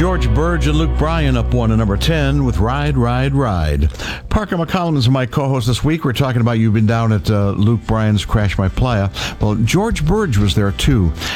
George Burge and Luke Bryan up one at number 10 with Ride, Ride, Ride. Parker McCollum is my co-host this week. We're talking about you've been down at Luke Bryan's Crash My Playa. Well, George Burge was there too.